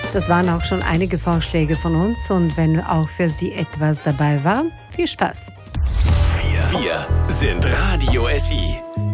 Das waren auch schon einige Vorschläge von uns und wenn auch für Sie etwas dabei war, viel Spaß. Wir sind Radio SI.